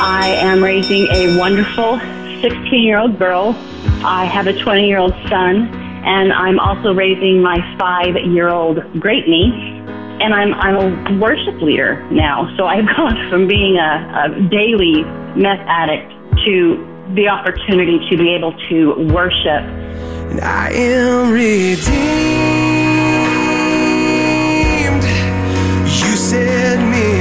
I am raising a wonderful 16-year-old girl. I have a 20-year-old son, and I'm also raising my 5-year-old great niece. And I'm a worship leader now. So I've gone from being a daily meth addict to the opportunity to be able to worship. And I am redeemed. You set me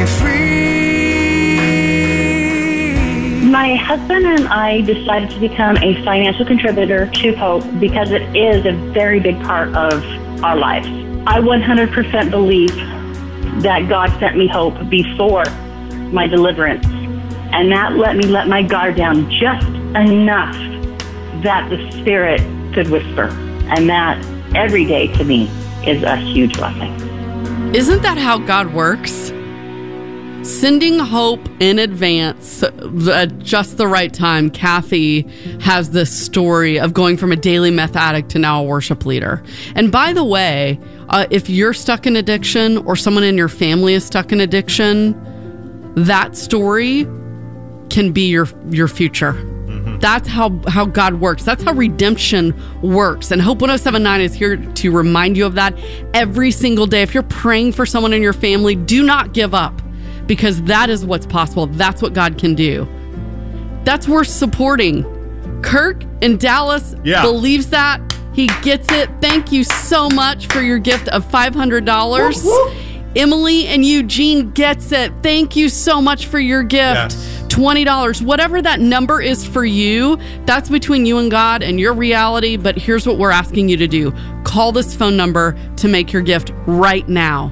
free. My husband and I decided to become a financial contributor to Hope because it is a very big part of our lives. I 100% believe that God sent me Hope before my deliverance, and that let me let my guard down just enough that the Spirit could whisper, and that every day to me is a huge blessing. Isn't that how God works? Sending Hope in advance at just the right time. Kathy has this story of going from a daily meth addict to now a worship leader. And by the way, if you're stuck in addiction or someone in your family is stuck in addiction, that story can be your future. Mm-hmm. That's how God works. That's how redemption works. And Hope 1079 is here to remind you of that every single day. If you're praying for someone in your family, do not give up, because that is what's possible. That's what God can do. That's worth supporting. Kirk in Dallas believes that. He gets it. Thank you so much for your gift of $500. Woo-hoo. Emily in Eugene gets it. Thank you so much for your gift. Yes. $20. Whatever that number is for you, that's between you and God and your reality. But here's what we're asking you to do. Call this phone number to make your gift right now.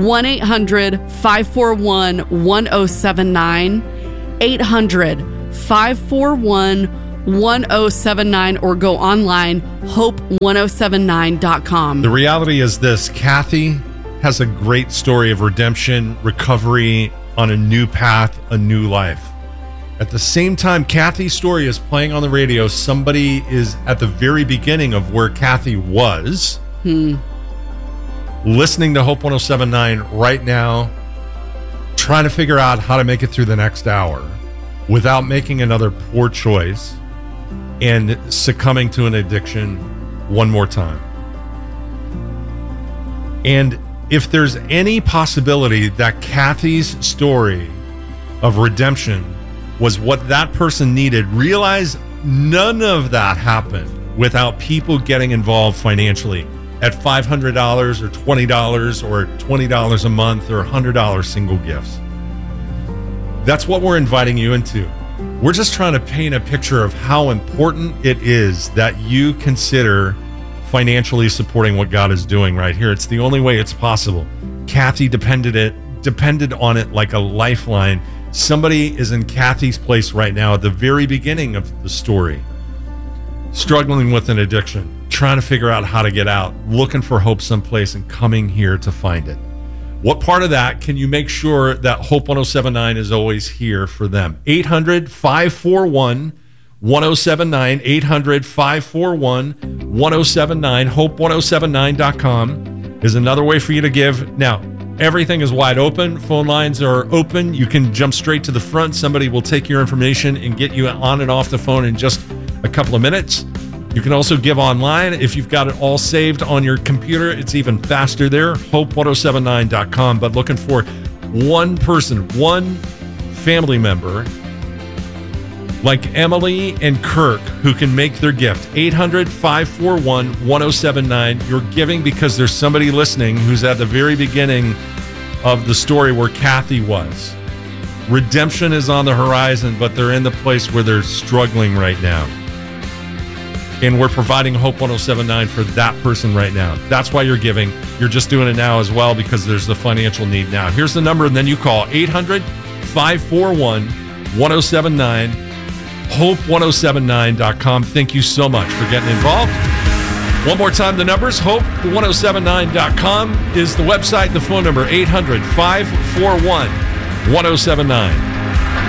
1-800-541-1079. 800-541-1079, or go online, hope1079.com. The reality is this: Kathy has a great story of redemption, recovery, on a new path, a new life. At the same time Kathy's story is playing on the radio, somebody is at the very beginning of where Kathy was, listening to Hope 1079 right now, trying to figure out how to make it through the next hour without making another poor choice and succumbing to an addiction one more time. And if there's any possibility that Kathy's story of redemption was what that person needed, realize none of that happened without people getting involved financially at $500 or $20 or $20 a month or $100 single gifts. That's what we're inviting you into. We're just trying to paint a picture of how important it is that you consider financially supporting what God is doing right here. It's the only way it's possible. Kathy depended on it like a lifeline. Somebody is in Kathy's place right now at the very beginning of the story, struggling with an addiction, trying to figure out how to get out, looking for hope someplace, and coming here to find it. What part of that can you make sure that Hope 1079 is always here for them? 800-541-1079, 800-541-1079, hope1079.com is another way for you to give. Now, everything is wide open. Phone lines are open. You can jump straight to the front. Somebody will take your information and get you on and off the phone in just a couple of minutes. You can also give online. If you've got it all saved on your computer, it's even faster there, hope1079.com. But looking for one person, one family member like Emily and Kirk who can make their gift. 800-541-1079. You're giving because there's somebody listening who's at the very beginning of the story where Kathy was. Redemption is on the horizon, but they're in the place where they're struggling right now. And we're providing Hope 1079 for that person right now. That's why you're giving. You're just doing it now as well because there's the financial need now. Here's the number, and then you call 800-541-1079, hope1079.com. Thank you so much for getting involved. One more time, the numbers, hope1079.com is the website. The phone number, 800-541-1079.